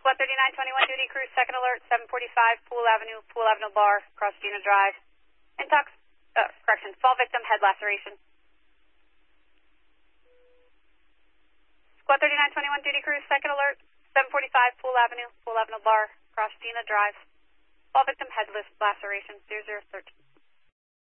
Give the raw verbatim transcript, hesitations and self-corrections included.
Squad thirty-nine twenty-one duty crew, second alert, seven forty-five, Pool Avenue, Pool Avenue Bar, across Gina Drive. Intox, uh, correction, fall victim, head laceration. Squad thirty-nine twenty-one duty crew, second alert, seven forty-five, Pool Avenue, Pool Avenue Bar, across Gina Drive. Fall victim, head laceration, zero zero one three.